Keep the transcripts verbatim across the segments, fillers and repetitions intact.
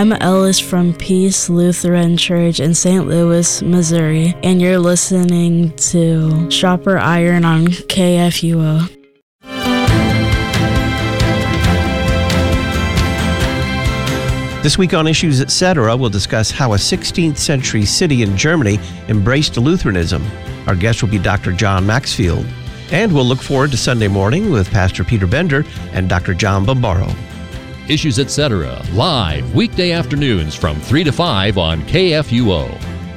I'm Ellis from Peace Lutheran Church in Saint Louis, Missouri, and you're listening to Sharper Iron on K F U O. This week on Issues Etc., we'll discuss how a sixteenth century city in Germany embraced Lutheranism. Our guest will be Doctor John Maxfield. And we'll look forward to Sunday morning with Pastor Peter Bender and Doctor John Bombaro. Issues Etc., live weekday afternoons from three to five on K F U O.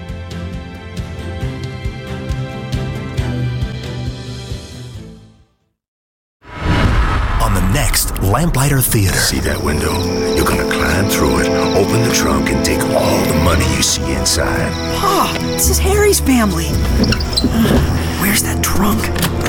On the next Lamplighter Theater. See that window? You're gonna climb through it, open the trunk, and take all the money you see inside. Pa, this is Harry's family. Where's that trunk?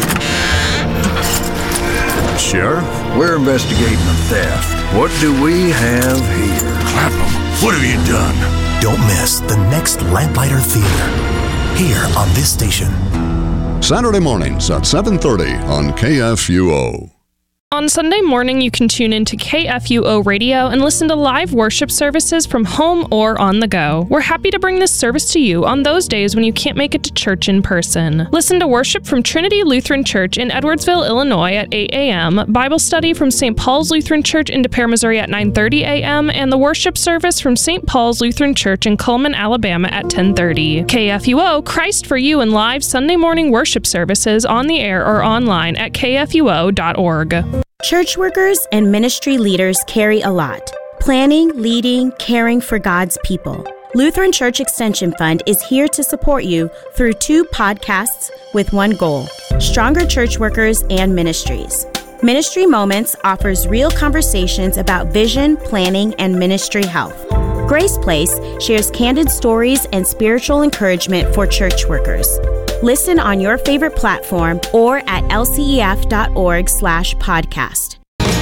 Sheriff, we're investigating a theft. What do we have here? Clapham, what have you done? Don't miss the next Lamplighter Theater, here on this station. Saturday mornings at seven thirty on K F U O. On Sunday morning, you can tune in to K F U O Radio and listen to live worship services from home or on the go. We're happy to bring this service to you on those days when you can't make it to church in person. Listen to worship from Trinity Lutheran Church in Edwardsville, Illinois at eight a.m., Bible study from Saint Paul's Lutheran Church in De Pere, Missouri at nine thirty a.m., and the worship service from Saint Paul's Lutheran Church in Cullman, Alabama at ten thirty. K F U O, Christ for You and live Sunday morning worship services on the air or online at k f u o dot org. Church workers and ministry leaders carry a lot. Planning, leading, caring for God's people. Lutheran Church Extension Fund is here to support you through two podcasts with one goal: stronger church workers and ministries. Ministry Moments offers real conversations about vision, planning, and ministry health. Grace Place shares candid stories and spiritual encouragement for church workers. Listen on your favorite platform or at l c e f dot org slash podcast.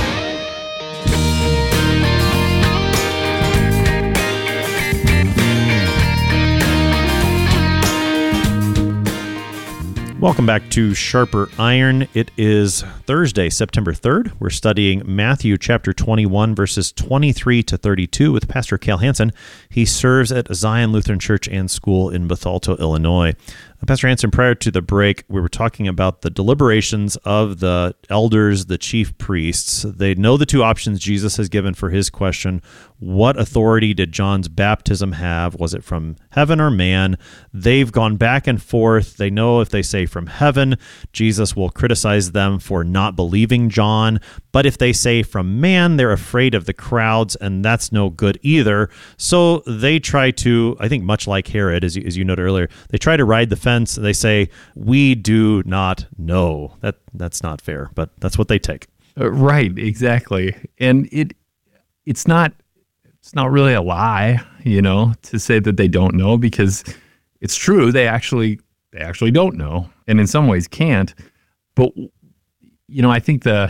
Welcome back to Sharper Iron. It is Thursday, September third. We're studying Matthew chapter twenty-one, verses twenty-three to thirty-two with Pastor Cal Hansen. He serves at Zion Lutheran Church and School in Bethalto, Illinois. Pastor Hansen, prior to the break, we were talking about the deliberations of the elders, the chief priests. They know the two options Jesus has given for his question. What authority did John's baptism have? Was it from heaven or man? They've gone back and forth. They know if they say from heaven, Jesus will criticize them for not believing John. But if they say from man, they're afraid of the crowds, and that's no good either. So they try to, I think much like Herod, as you, as you noted earlier, they try to ride the fence. They say, we do not know. That That's not fair, but that's what they take. Uh, right, exactly. And it it's not it's not really a lie, you know, to say that they don't know, because it's true. They actually they actually don't know, and in some ways can't. But you know, I think the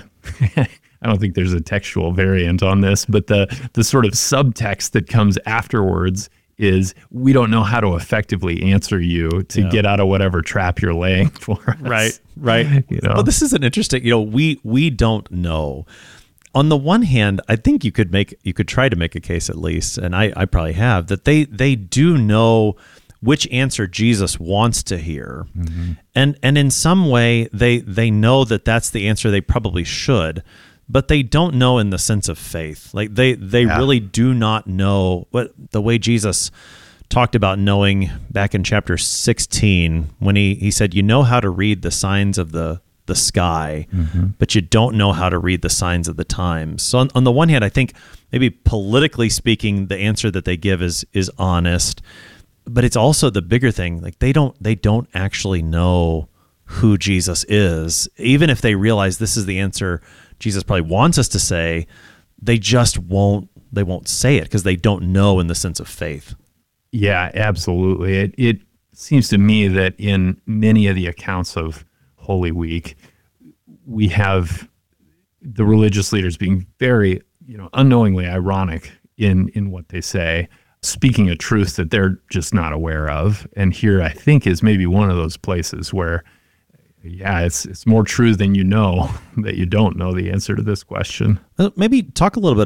I don't think there's a textual variant on this, but the the sort of subtext that comes afterwards is we don't know how to effectively answer you to yeah. get out of whatever trap you're laying for us. Right, right. You know? Well, this is an interesting, you know, we we don't know. On the one hand, I think you could make you could try to make a case, at least, and I, I probably have, that they they do know which answer Jesus wants to hear. Mm-hmm. And and in some way they they know that that's the answer they probably should. But they don't know in the sense of faith. Like they, they yeah. really do not know what the way Jesus talked about knowing back in chapter sixteen, when he, he said, you know how to read the signs of the, the sky, mm-hmm. but you don't know how to read the signs of the times. So on, on the one hand, I think maybe politically speaking, the answer that they give is is honest, but it's also the bigger thing. Like they don't they don't actually know who Jesus is, even if they realize this is the answer Jesus probably wants us to say. They just won't they won't say it because they don't know in the sense of faith. Yeah, absolutely. It it seems to me that in many of the accounts of Holy Week, we have the religious leaders being very, you know, unknowingly ironic in in what they say, speaking a truth that they're just not aware of. And here, I think, is maybe one of those places where, yeah, it's it's more true than you know that you don't know the answer to this question. Maybe talk a little bit about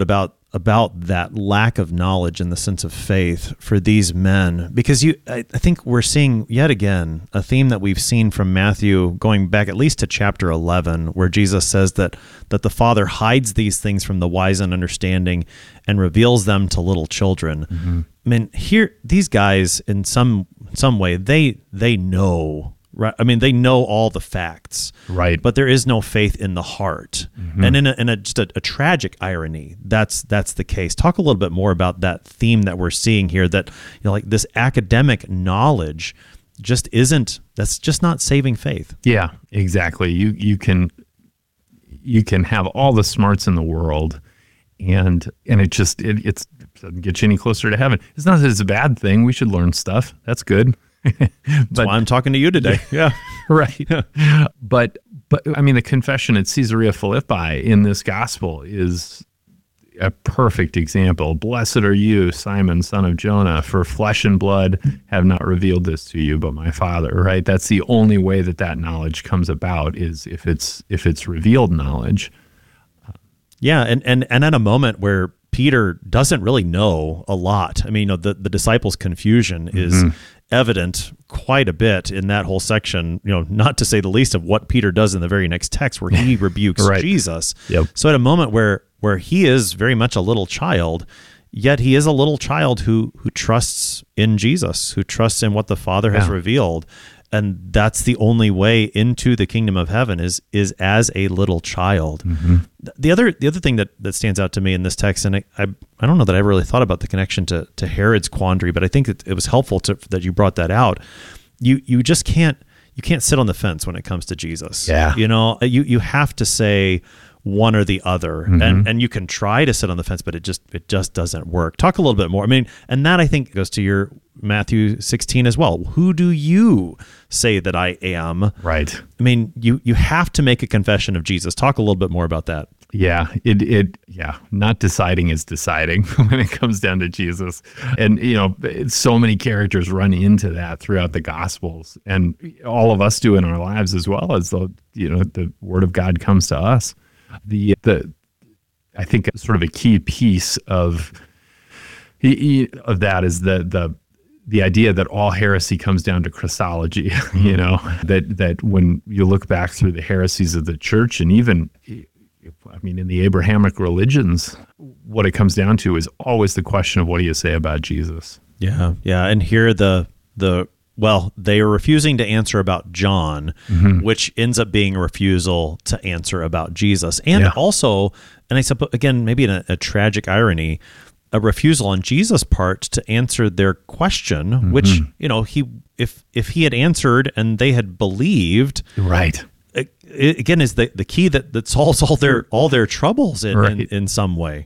about that lack of knowledge in the sense of faith for these men, because you, I, I think we're seeing yet again a theme that we've seen from Matthew going back at least to chapter eleven, where Jesus says that that the Father hides these things from the wise and understanding and reveals them to little children. Mm-hmm. I mean, here these guys in some some way they they know. Right. I mean, they know all the facts, right? But there is no faith in the heart, mm-hmm. and in a, in a just a, a tragic irony, that's that's the case. Talk a little bit more about that theme that we're seeing here. That you know, like this academic knowledge, just isn't. That's just not saving faith. Yeah, exactly. You you can you can have all the smarts in the world, and and it just it it's, it doesn't get you any closer to heaven. It's not that it's a bad thing. We should learn stuff. That's good. But, that's why I'm talking to you today. Yeah, right. Yeah. But but I mean, the confession at Caesarea Philippi in this gospel is a perfect example. Blessed are you, Simon, son of Jonah, for flesh and blood have not revealed this to you, but my Father. Right. That's the only way that that knowledge comes about, is if it's if it's revealed knowledge. Yeah, and and and at a moment where Peter doesn't really know a lot. I mean, you know, the, the disciples' confusion is mm-hmm. evident quite a bit in that whole section, you know, not to say the least of what Peter does in the very next text where he rebukes right. Jesus. Yep. So at a moment where where he is very much a little child, yet he is a little child who who trusts in Jesus, who trusts in what the Father has yeah. revealed. And that's the only way into the kingdom of heaven is is as a little child. Mm-hmm. The other the other thing that, that stands out to me in this text, and I, I I don't know that I ever really thought about the connection to to Herod's quandary, but I think it, it was helpful to, that you brought that out. You you just can't you can't sit on the fence when it comes to Jesus. Yeah. You know, you you have to say one or the other, mm-hmm. and and you can try to sit on the fence, but it just it just doesn't work. Talk a little bit more. I mean, and that I think goes to your Matthew sixteen as well. Who do you say that I am? Right. I mean, you you have to make a confession of Jesus. Talk a little bit more about that. Yeah, it it yeah, not deciding is deciding when it comes down to Jesus. And you know, so many characters run into that throughout the Gospels, and all of us do in our lives as well, as though, you know, the Word of God comes to us. The the I think sort of a key piece of of that is the the the idea that all heresy comes down to Christology. You know, that that when you look back through the heresies of the church, and even I mean in the Abrahamic religions, what it comes down to is always the question of what do you say about Jesus? Yeah, yeah, and here the the well, they are refusing to answer about John, mm-hmm. which ends up being a refusal to answer about Jesus. And yeah. also, and I suppose, again, maybe in a, a tragic irony, a refusal on Jesus' part to answer their question, mm-hmm. which, you know, he if if he had answered and they had believed, right, it, it, again, is the, the key that, that solves all their all their troubles in, right. in, in some way.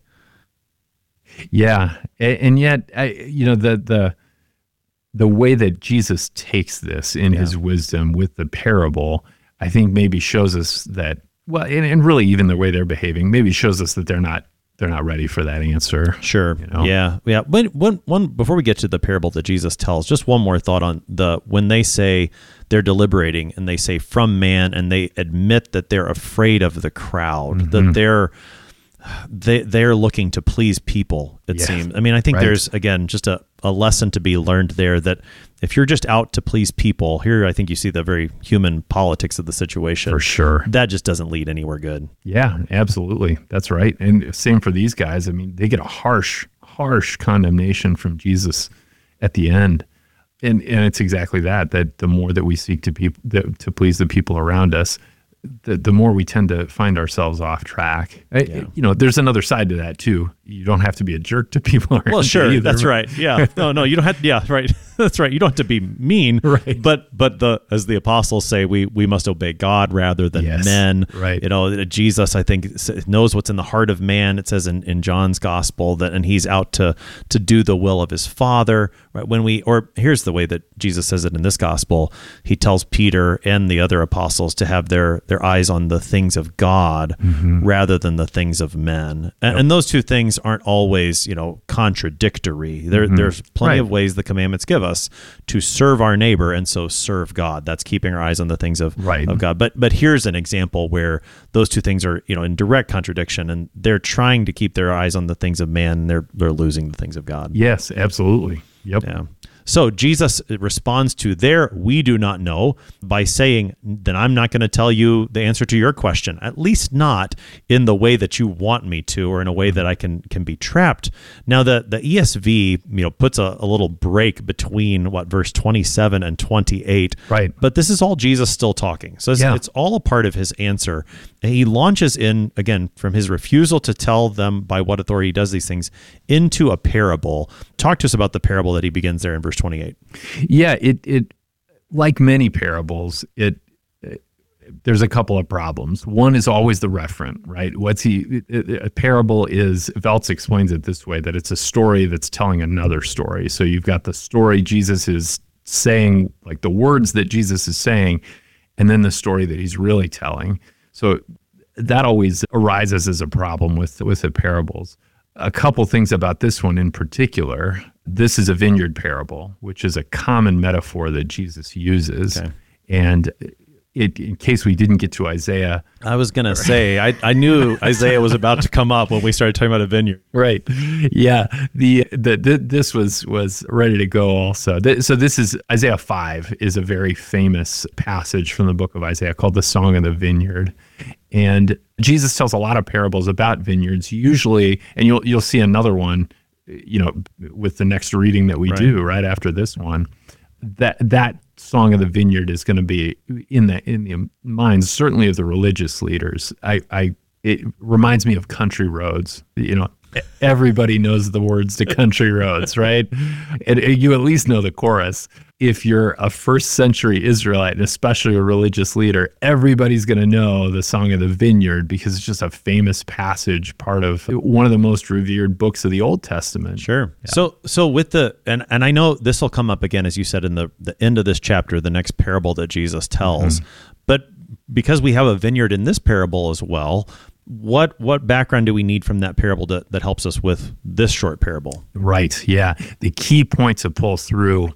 Yeah, and yet, I, you know, the the the way that Jesus takes this in yeah. his wisdom with the parable, I think maybe shows us that, well, and, and really even the way they're behaving, maybe shows us that they're not they're not ready for that answer. Sure. You know? Yeah. Yeah. But one, one, before we get to the parable that Jesus tells, just one more thought on the, when they say they're deliberating and they say from man, and they admit that they're afraid of the crowd, mm-hmm. that they're, they, they're looking to please people, it yes. seems. I mean, I think right. there's, again, just a, a lesson to be learned there, that if you're just out to please people, here I think you see the very human politics of the situation. For sure. That just doesn't lead anywhere good. Yeah, absolutely. That's right. And same for these guys. I mean, they get a harsh, harsh condemnation from Jesus at the end. And and it's exactly that, that the more that we seek to people to please the people around us, the the more we tend to find ourselves off track. Yeah. You know, there's another side to that too. You don't have to be a jerk to people around. Well, sure, you either. That's right. Yeah, no, no, you don't have. To, yeah, right. That's right. You don't have to be mean. Right. But but the as the apostles say, we we must obey God rather than yes. men. Right. You know, Jesus, I think, knows what's in the heart of man. It says in, in John's gospel that, and he's out to to do the will of his Father. Right. When we, or here's the way that Jesus says it in this gospel. He tells Peter and the other apostles to have their their eyes on the things of God mm-hmm. rather than the things of men. And, yep. and those two things aren't always, you know, contradictory. There, mm-hmm. there's plenty right. of ways the commandments give us to serve our neighbor and so serve God. That's keeping our eyes on the things of, right. of God. But but here's an example where those two things are, you know, in direct contradiction, and they're trying to keep their eyes on the things of man, and they're they're losing the things of God. Yes, absolutely. Yep. Yeah. So Jesus responds to their "we do not know" by saying, then I'm not going to tell you the answer to your question, at least not in the way that you want me to, or in a way that I can can be trapped. Now, the, the E S V, you know, puts a, a little break between what verse twenty-seven and twenty-eight. Right. But this is all Jesus still talking. So it's, yeah. it's all a part of his answer. And he launches in, again, from his refusal to tell them by what authority he does these things, into a parable. Talk to us about the parable that he begins there in verse twenty-eight. Yeah, it it like many parables, it, it there's a couple of problems. One is always the referent, right? What's he? A parable is, Veltz explains it this way, that it's a story that's telling another story. So you've got the story Jesus is saying, like the words that Jesus is saying, and then the story that he's really telling. So that always arises as a problem with with the parables. A couple things about this one in particular. This is a vineyard parable, which is a common metaphor that Jesus uses. Okay. And it, in case we didn't get to Isaiah. I was going to say, I, I knew Isaiah was about to come up when we started talking about a vineyard. Right. Yeah. The, the, the this was was ready to go also. So this is Isaiah five is a very famous passage from the book of Isaiah called the Song of the Vineyard. And Jesus tells a lot of parables about vineyards, usually, and you'll you'll see another one, you know, with the next reading that we right. do right after this one. That that Song of the Vineyard is going to be in the in the minds certainly of the religious leaders. I, I it reminds me of Country Roads. You know, everybody knows the words to Country Roads, right? And you at least know the chorus. If you're a first century Israelite, and especially a religious leader, everybody's going to know the Song of the Vineyard because it's just a famous passage, part of one of the most revered books of the Old Testament. Sure. Yeah. So so with the, and, and I know this will come up again, as you said, in the, the end of this chapter, the next parable that Jesus tells, mm-hmm. but because we have a vineyard in this parable as well, What what background do we need from that parable to, that helps us with this short parable? Right, yeah. The key point to pull through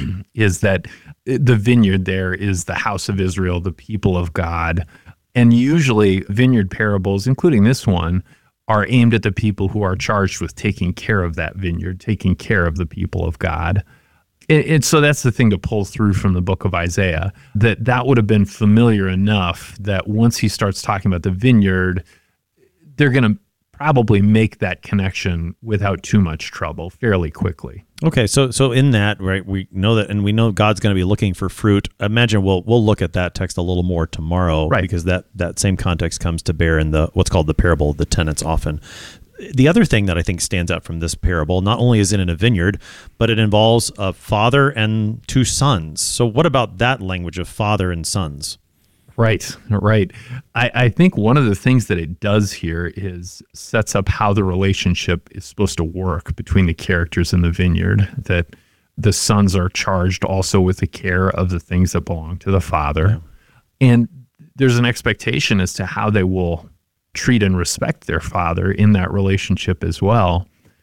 is that the vineyard there is the house of Israel, the people of God. And usually vineyard parables, including this one, are aimed at the people who are charged with taking care of that vineyard, taking care of the people of God. And, and so that's the thing to pull through from the book of Isaiah, that that would have been familiar enough that once he starts talking about the vineyard, they're going to probably make that connection without too much trouble fairly quickly. Okay, so so in that, right, we know that, and we know God's going to be looking for fruit. I imagine we'll we'll look at that text a little more tomorrow, right? Because that that same context comes to bear in the what's called the parable of the tenants often. The other thing that I think stands out from this parable, not only is it in a vineyard, but it involves a father and two sons. So what about that language of father and sons? Right, right. I, I think one of the things that it does here is sets up how the relationship is supposed to work between the characters in the vineyard, that the sons are charged also with the care of the things that belong to the father. Yeah. And there's an expectation as to how they will treat and respect their father in that relationship as well,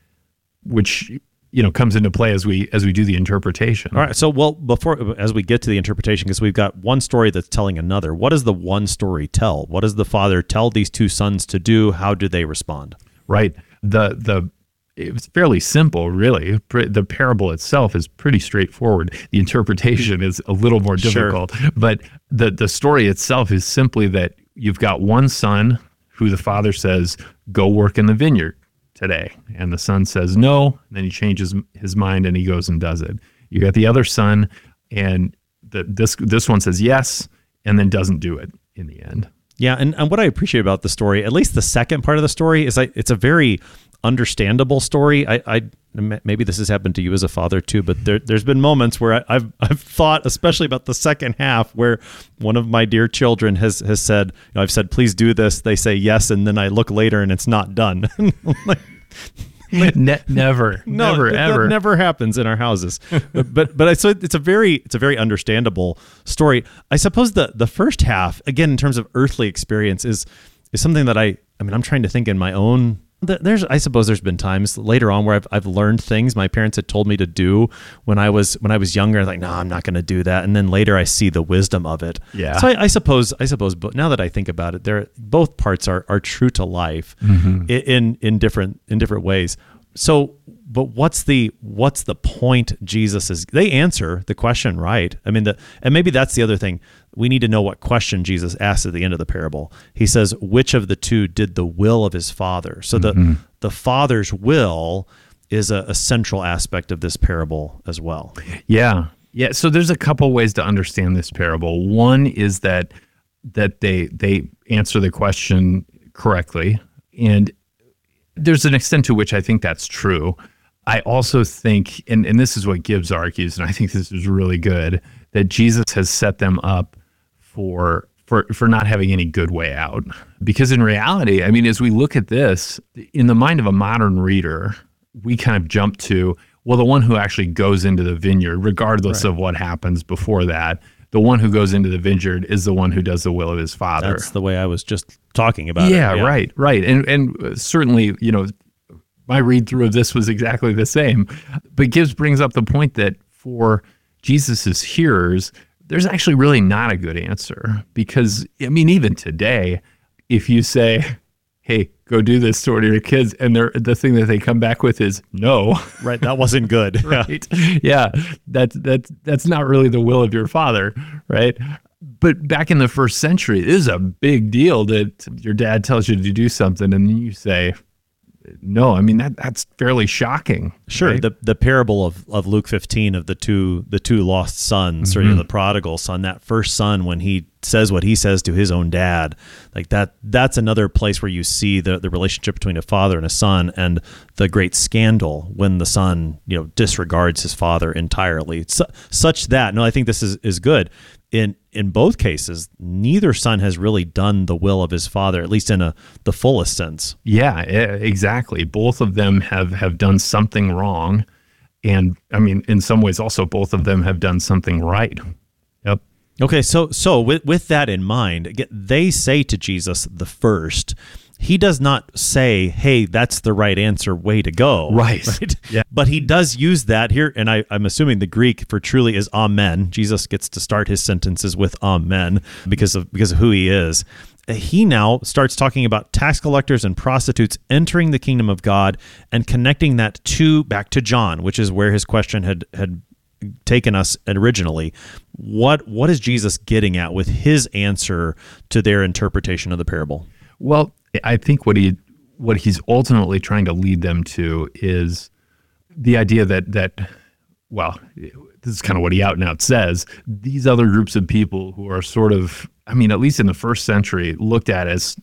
which, you know, comes into play as we as we do the interpretation. All right. So, well, before as we get to the interpretation, because we've got one story that's telling another. What does the one story tell? What does the father tell these two sons to do? How do they respond? Right. The the it's fairly simple, really. The parable itself is pretty straightforward. The interpretation is a little more difficult, sure. But the the story itself is simply that you've got one son who the father says, "Go work in the vineyard today," and the son says no, and then he changes his mind and he goes and does it. You got the other son, and the, this this one says yes, and then doesn't do it in the end. Yeah, and, and what I appreciate about the story, at least the second part of the story, is like it's a very understandable story. I, I maybe this has happened to you as a father too, but there, there's been moments where I, I've I've thought, especially about the second half, where one of my dear children has has said, you know, I've said, please do this. They say yes, and then I look later and it's not done. like, Ne- never, no, never, that, ever. That never happens in our houses. but but, but I, so it's a very it's a very understandable story. I suppose the the first half, again, in terms of earthly experience, is is something that I I mean I'm trying to think in my own There's, I suppose, there's been times later on where I've I've learned things my parents had told me to do when I was when I was younger. I was like, no, I'm not going to do that. And then later I see the wisdom of it. Yeah. So I, I suppose I suppose, but now that I think about it, there both parts are are true to life Mhm. in in different in different ways. So, but what's the what's the point? Jesus is they answer the question right. I mean, the and maybe that's the other thing. We need to know what question Jesus asks at the end of the parable. He says, "Which of the two did the will of his father?" So the Mhm. the Father's will is a, a central aspect of this parable as well. Yeah. Yeah. So there's a couple ways to understand this parable. One is that that they they answer the question correctly. And there's an extent to which I think that's true. I also think, and, and this is what Gibbs argues, and I think this is really good, that Jesus has set them up for for for not having any good way out. Because in reality, I mean, as we look at this, in the mind of a modern reader, we kind of jump to, well, the one who actually goes into the vineyard, regardless Right. of what happens before that, the one who goes into the vineyard is the one who does the will of his father. That's the way I was just talking about yeah, it. right, right. And and certainly, you know, my read through of this was exactly the same. But Gibbs brings up the point that for Jesus's hearers, there's actually really not a good answer. Because, I mean, even today, if you say, hey, go do this to one of your kids, and they're, the thing that they come back with is no. Right, that wasn't good. Right. Yeah, that's that's that's not really the will of your father, right? But back in the first century, it is a big deal that your dad tells you to do something and then you say no. I mean, that that's fairly shocking. Sure. Right? The the parable of, of Luke fifteen of the two the two lost sons, or you know, Mhm. the prodigal son, that first son, when he says what he says to his own dad, like that that's another place where you see the, the relationship between a father and a son, and the great scandal when the son, you know, disregards his father entirely. Su- such that, no, I think this is, is good. In in both cases, neither son has really done the will of his father, at least in a the fullest sense. Yeah, e- exactly. Both of them have, have done something wrong. And I mean, in some ways also both of them have done something right. Yep. Okay, so so with with that in mind, again, they say to Jesus the first, he does not say, hey, that's the right answer, way to go. Right. right? Yeah. But he does use that here, and I, I'm assuming the Greek for truly is amen. Jesus gets to start his sentences with amen because of because of who he is. He now starts talking about tax collectors and prostitutes entering the kingdom of God and connecting that to back to John, which is where his question had had taken us originally. What what is Jesus getting at with his answer to their interpretation of the parable? Well, I think what he what he's ultimately trying to lead them to is the idea that that well, this is kind of what he out and out says. These other groups of people who are sort of, I mean, at least in the first century, looked at as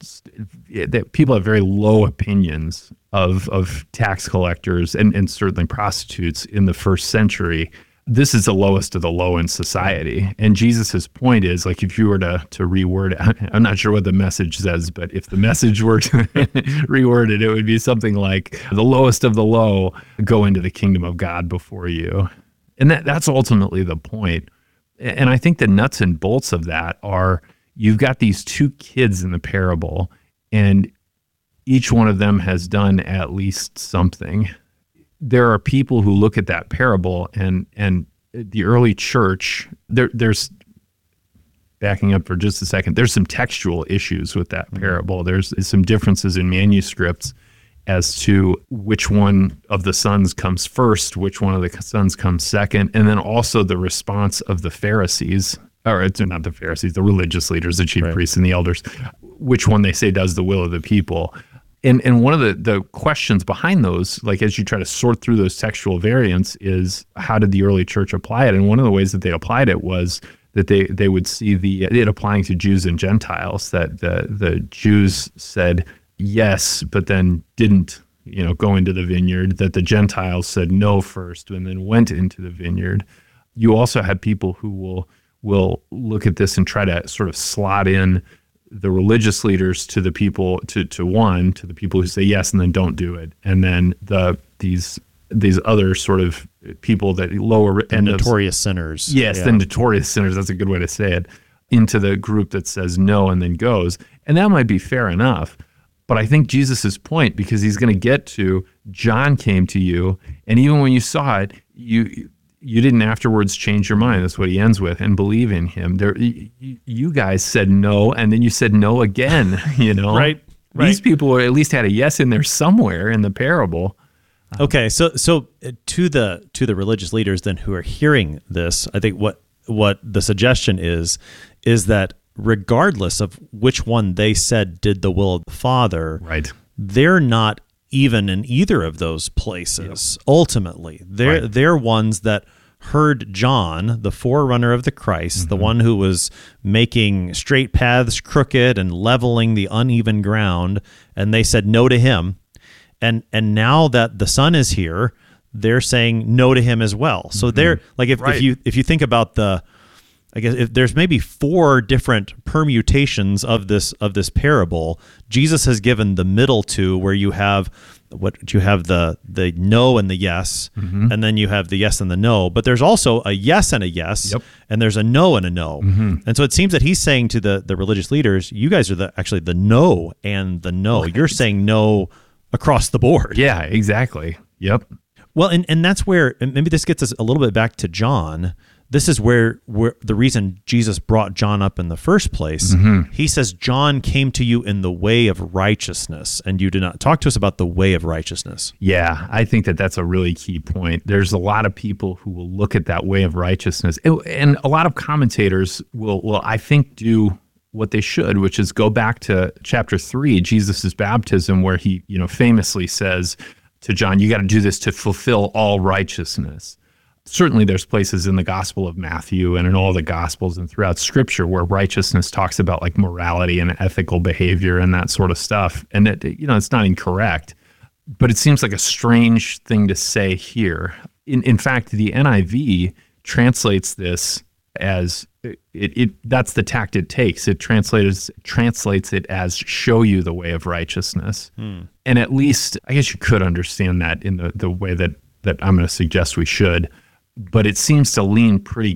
that people have very low opinions of of tax collectors and, and certainly prostitutes in the first century. This is the lowest of the low in society. And Jesus's point is, like, if you were to to reword it, I'm not sure what the message says, but if the message were to reword it, it would be something like, the lowest of the low go into the kingdom of God before you. And that that's ultimately the point. And I think the nuts and bolts of that are, you've got these two kids in the parable, and each one of them has done at least something. There are people who look at that parable, and and the early church, there there's, backing up for just a second, there's some textual issues with that parable. There's some differences in manuscripts as to which one of the sons comes first, which one of the sons comes second, and then also the response of the Pharisees, or it's not the Pharisees, the religious leaders, the chief Right. priests and the elders, which one they say does the will of the people. And and one of the, the questions behind those, like as you try to sort through those textual variants, is how did the early church apply it? And one of the ways that they applied it was that they, they would see the it applying to Jews and Gentiles, that the the Jews said yes, but then didn't, you know, go into the vineyard, that the Gentiles said no first and then went into the vineyard. You also had people who will will look at this and try to sort of slot in the religious leaders to the people to, to one, to the people who say yes and then don't do it. And then the these these other sort of people that lower The end notorious of, sinners. Yes, Yeah. the notorious sinners, that's a good way to say it, into the group that says no and then goes. And that might be fair enough. But I think Jesus's point, because he's going to get to John came to you, and even when you saw it, you you didn't afterwards change your mind. That's what he ends with, and believe in him. There, you, you guys said no, and then you said no again. You know, right? Right. These people were, at least had a yes in there somewhere in the parable. Okay, so so to the to the religious leaders then who are hearing this, I think what what the suggestion is is that regardless of which one they said did the will of the Father, right, they're not even in either of those places. Yep. Ultimately, they're right. they're ones that heard John, the forerunner of the Christ, mm-hmm. the one who was making straight paths crooked and leveling the uneven ground, and they said no to him. And and now that the Son is here, they're saying no to him as well. So mm-hmm. they're like if, right. if you if you think about the I guess if there's maybe four different permutations of this of this parable, Jesus has given the middle two where you have what you have the the no and the yes, mm-hmm. and then you have the yes and the no. But there's also a yes and a yes, yep. and there's a no and a no. Mm-hmm. And so it seems that he's saying to the the religious leaders, you guys are the actually the no and the no. Okay. You're saying no across the board. Yeah, exactly. Yep. Well, and, and that's where, and maybe this gets us a little bit back to John. This is where, where the reason Jesus brought John up in the first place. Mm-hmm. He says, John came to you in the way of righteousness, and you did not. Talk to us about the way of righteousness. Yeah, I think that that's a really key point. There's a lot of people who will look at that way of righteousness, and a lot of commentators will, will I think, do what they should, which is go back to chapter three, Jesus's baptism, where he, you know, famously says to John, you got to do this to fulfill all righteousness. Certainly there's places in the Gospel of Matthew and in all the Gospels and throughout Scripture where righteousness talks about like morality and ethical behavior and that sort of stuff. And that, you know, it's not incorrect, but it seems like a strange thing to say here. In in fact, the N I V translates this as it, it that's the tact it takes. It translates translates it as show you the way of righteousness. Hmm. And at least I guess you could understand that in the, the way that, that I'm going to suggest we should. But it seems to lean pretty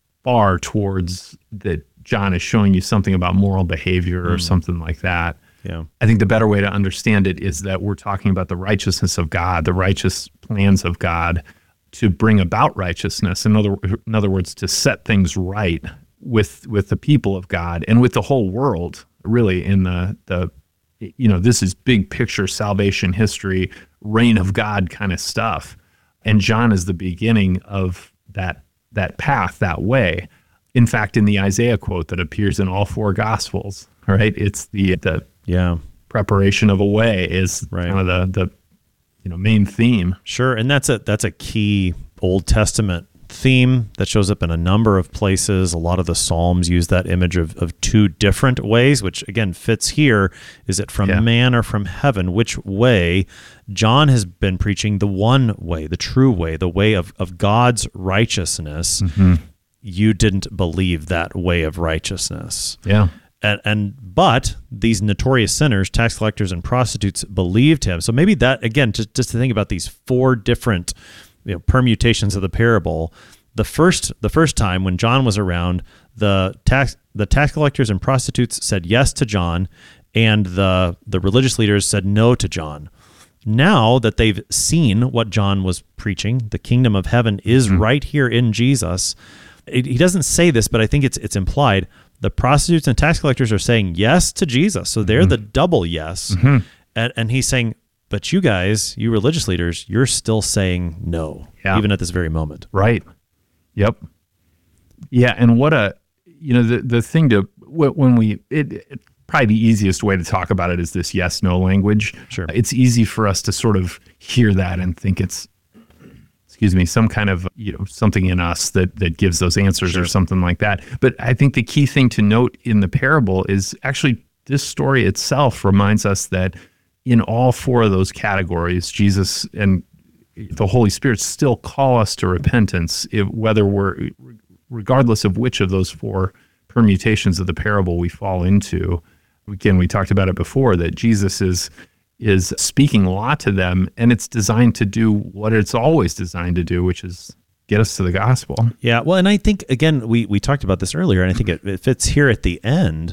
far towards that John is showing you something about moral behavior or mm. something like that. Yeah. I think the better way to understand it is that we're talking about the righteousness of God, the righteous plans of God to bring about righteousness. In other, in other words, to set things right with with the people of God and with the whole world, really, in the, the you know, this is big picture salvation history, reign of God kind of stuff. And John is the beginning of that that path, that way. In fact, in the Isaiah quote that appears in all four Gospels, right? It's the the yeah preparation of a way is right. kind of the the you know main theme. Sure, and that's a that's a key Old Testament theme that shows up in a number of places. A lot of the Psalms use that image of, of two different ways, which again fits here. Is it from yeah. man or from heaven? Which way? John has been preaching the one way, the true way, the way of, of God's righteousness. Mm-hmm. You didn't believe that way of righteousness. Yeah. And, and but these notorious sinners, tax collectors and prostitutes, believed him. So maybe that, again, just, just to think about these four different you know, permutations of the parable. The first the first time when John was around, the tax the tax collectors and prostitutes said yes to John, and the the religious leaders said no to John. Now that they've seen what John was preaching, the kingdom of heaven is mm-hmm. right here in Jesus. It, he doesn't say this, but I think it's it's implied. The prostitutes and tax collectors are saying yes to Jesus, so they're mm-hmm. the double yes, mm-hmm. and, and he's saying, but you guys, you religious leaders, you're still saying no, yeah. even at this very moment. Right. Yep. Yeah, and what a, you know, the the thing to, when we, it, it probably the easiest way to talk about it is this yes-no language. Sure. It's easy for us to sort of hear that and think it's, excuse me, some kind of, you know, something in us that, that gives those answers sure. or something like that. But I think the key thing to note in the parable is actually this story itself reminds us that in all four of those categories, Jesus and the Holy Spirit still call us to repentance, if, whether we're, regardless of which of those four permutations of the parable we fall into. Again, we talked about it before, that Jesus is is speaking a lot to them, and it's designed to do what it's always designed to do, which is get us to the gospel. Yeah, well, and I think, again, we, we talked about this earlier, and I think it, it fits here at the end,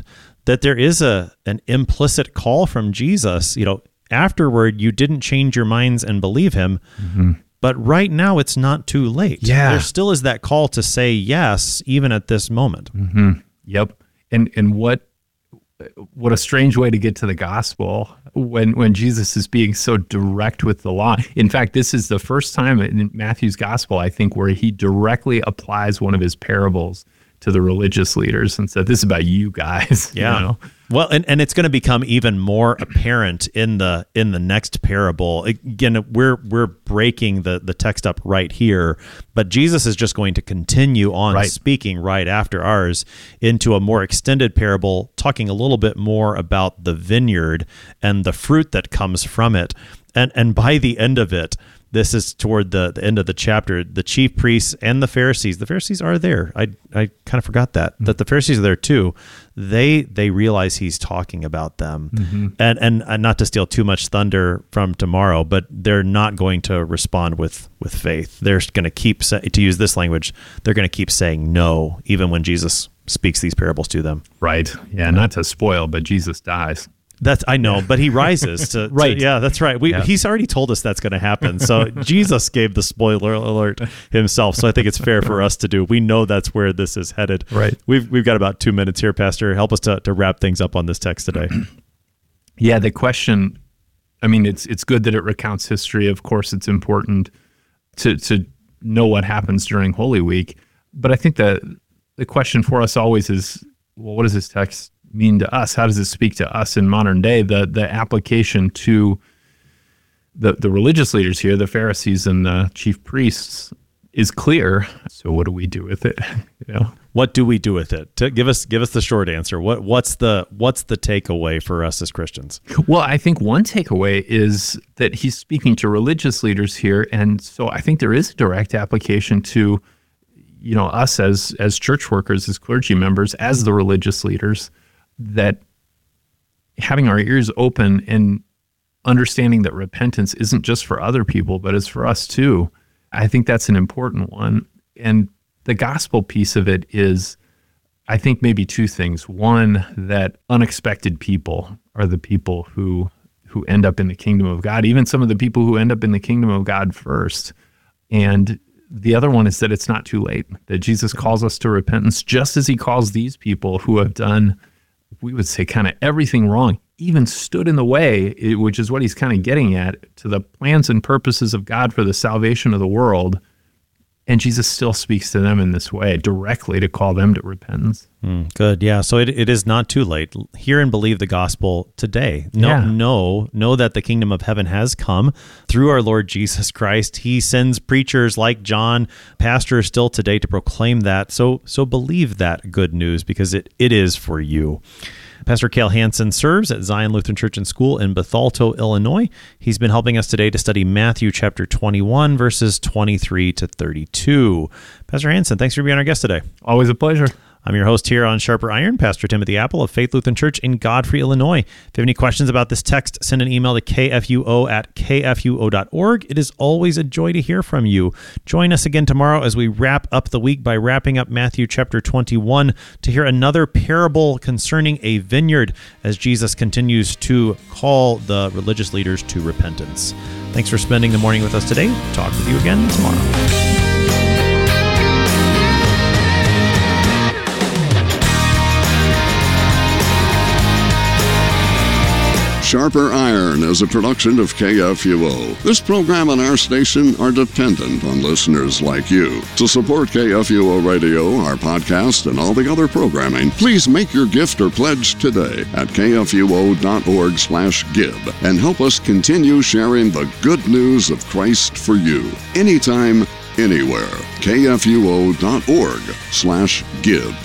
that there is a an implicit call from Jesus. You know, afterward, you didn't change your minds and believe him, mm-hmm. but right now it's not too late. Yeah. There still is that call to say yes, even at this moment. Mm-hmm. Yep. And and what what a strange way to get to the gospel when when Jesus is being so direct with the law. In fact, this is the first time in Matthew's gospel, I think, where he directly applies one of his parables to the religious leaders and said, this is about you guys. Yeah. You know? Well, and, and it's going to become even more apparent in the in the next parable. Again, we're we're breaking the, the text up right here, but Jesus is just going to continue on right. speaking right after ours into a more extended parable, talking a little bit more about the vineyard and the fruit that comes from it. And and by the end of it, this is toward the, the end of the chapter, the chief priests and the Pharisees. The Pharisees are there. I I kind of forgot that, mm-hmm. that the Pharisees are there too. They they realize he's talking about them. Mm-hmm. And, and and not to steal too much thunder from tomorrow, but they're not going to respond with, with faith. They're going to keep, say, to use this language, they're going to keep saying no, even when Jesus speaks these parables to them. Right. Yeah, not to spoil, but Jesus dies. That's I know, but he rises to, right. To, yeah, that's right. We, yeah. He's already told us that's going to happen. So Jesus gave the spoiler alert himself. So I think it's fair for us to do. We know that's where this is headed. Right. We've we've got about two minutes here, Pastor. Help us to, to wrap things up on this text today. Yeah, the question. I mean, it's it's good that it recounts history. Of course, it's important to to know what happens during Holy Week. But I think that the question for us always is, well, what does this text mean to us? How does it speak to us in modern day? The the application to the the religious leaders here, the Pharisees and the chief priests, is clear. So what do we do with it? You know, what do we do with it? To give us give us the short answer. What what's the what's the takeaway for us as Christians? Well, I think one takeaway is that he's speaking to religious leaders here, and so I think there is a direct application to, you know, us as as church workers, as clergy members, as the religious leaders, that having our ears open and understanding that repentance isn't just for other people, but it's for us too. I think that's an important one. And the gospel piece of it is, I think, maybe two things. One, that unexpected people are the people who who end up in the kingdom of God, even some of the people who end up in the kingdom of God first. And the other one is that it's not too late, that Jesus calls us to repentance just as he calls these people who have done, we would say, kind of everything wrong, even stood in the way, which is what he's kind of getting at, to the plans and purposes of God for the salvation of the world. And Jesus still speaks to them in this way, directly, to call them to repentance. Mm, good. Yeah. So it, it is not too late. Hear and believe the gospel today. Know, yeah. know, know that the kingdom of heaven has come through our Lord Jesus Christ. He sends preachers like John, pastors still today, to proclaim that. So, so believe that good news, because it, it is for you. Pastor Cale Hansen serves at Zion Lutheran Church and School in Bethalto, Illinois. He's been helping us today to study Matthew chapter twenty-one, verses twenty-three to thirty-two. Pastor Hansen, thanks for being our guest today. Always a pleasure. I'm your host here on Sharper Iron, Pastor Timothy Apple of Faith Lutheran Church in Godfrey, Illinois. If you have any questions about this text, send an email to k f u o at k f u o dot org. It is always a joy to hear from you. Join us again tomorrow as we wrap up the week by wrapping up Matthew chapter twenty-one to hear another parable concerning a vineyard as Jesus continues to call the religious leaders to repentance. Thanks for spending the morning with us today. Talk with you again tomorrow. Sharper Iron is a production of K F U O. This program and our station are dependent on listeners like you. To support K F U O Radio, our podcast, and all the other programming, please make your gift or pledge today at k f u o dot org slash give and help us continue sharing the good news of Christ for you. Anytime, anywhere. k f u o dot org slash give.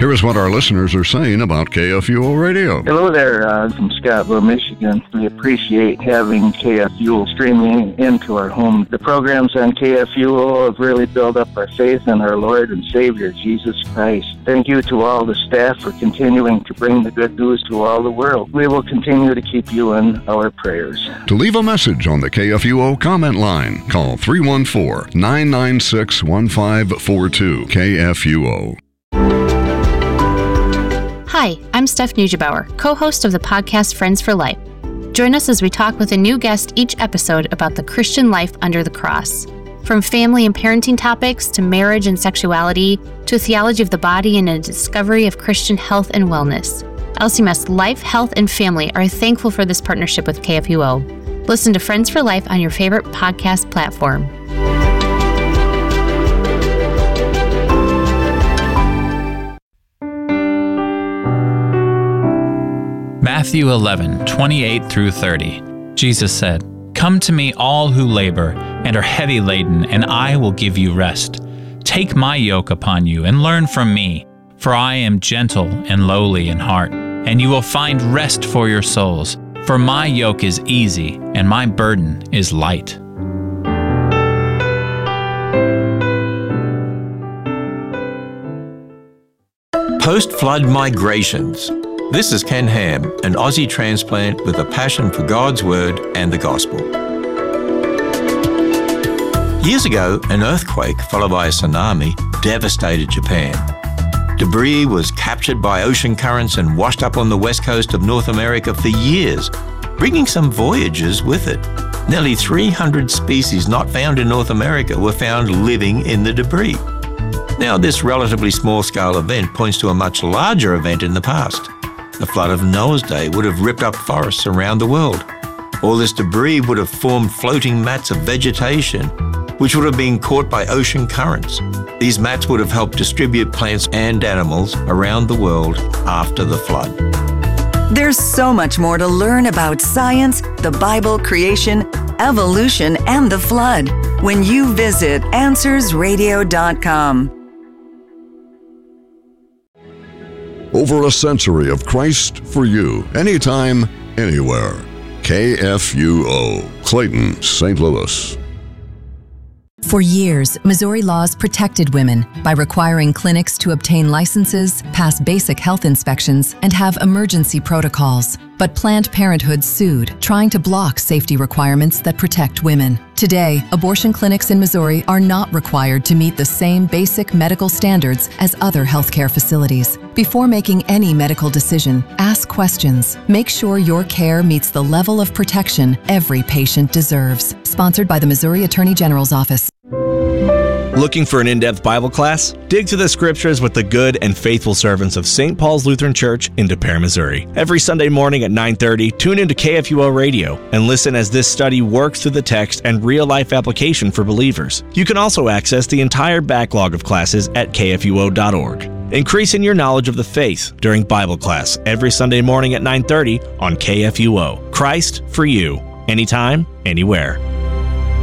Here is what our listeners are saying about K F U O Radio. Hello there, uh, from Scottsboro, Michigan. We appreciate having K F U O streaming into our home. The programs on K F U O have really built up our faith in our Lord and Savior, Jesus Christ. Thank you to all the staff for continuing to bring the good news to all the world. We will continue to keep you in our prayers. To leave a message on the K F U O comment line, call three one four, nine nine six, one five four two. K F U O. Hi, I'm Steph Neugebauer, co-host of the podcast Friends for Life. Join us as we talk with a new guest each episode about the Christian life under the cross. From family and parenting topics to marriage and sexuality to a theology of the body and a discovery of Christian health and wellness. L C M S Life, Health, and Family are thankful for this partnership with K F U O. Listen to Friends for Life on your favorite podcast platform. Matthew eleven, twenty-eight through thirty. Jesus said, "Come to me all who labor and are heavy laden, and I will give you rest. Take my yoke upon you and learn from me, for I am gentle and lowly in heart, and you will find rest for your souls. For my yoke is easy and my burden is light." Post-flood migrations. This is Ken Ham, an Aussie transplant with a passion for God's Word and the Gospel. Years ago, an earthquake followed by a tsunami devastated Japan. Debris was captured by ocean currents and washed up on the west coast of North America for years, bringing some voyagers with it. Nearly three hundred species not found in North America were found living in the debris. Now, this relatively small-scale event points to a much larger event in the past. The flood of Noah's day would have ripped up forests around the world. All this debris would have formed floating mats of vegetation, which would have been caught by ocean currents. These mats would have helped distribute plants and animals around the world after the flood. There's so much more to learn about science, the Bible, creation, evolution, and the flood when you visit answers radio dot com. Over a century of Christ for you, anytime, anywhere. K F U O, Clayton, Saint Louis. For years, Missouri laws protected women by requiring clinics to obtain licenses, pass basic health inspections, and have emergency protocols. But Planned Parenthood sued, trying to block safety requirements that protect women. Today, abortion clinics in Missouri are not required to meet the same basic medical standards as other healthcare facilities. Before making any medical decision, ask questions. Make sure your care meets the level of protection every patient deserves. Sponsored by the Missouri Attorney General's Office. Looking for an in-depth Bible class? Dig through the scriptures with the good and faithful servants of Saint Paul's Lutheran Church in De Pere, Missouri. Every Sunday morning at nine thirty, tune into K F U O Radio and listen as this study works through the text and real-life application for believers. You can also access the entire backlog of classes at K F U O dot org. Increasing your knowledge of the faith during Bible class every Sunday morning at nine thirty on K F U O. Christ for you, anytime, anywhere.